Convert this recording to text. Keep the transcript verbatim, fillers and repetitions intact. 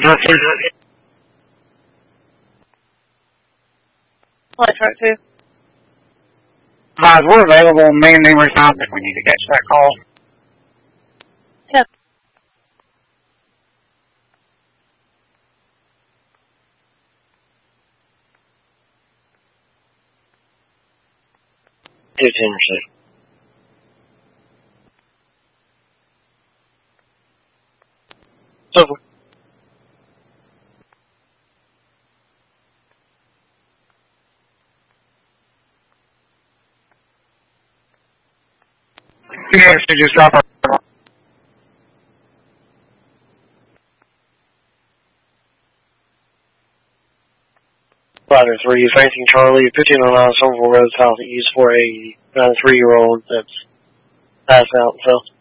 Light truck two. Guys, we're available on main numerous times if we need to catch that call. Yep. Two ten, over. Yes, to just drop our... Rider three, facing Charlie, fifteen oh nine Somerville Road South, East four eighty, ninety-three-year-old that's passed out, so...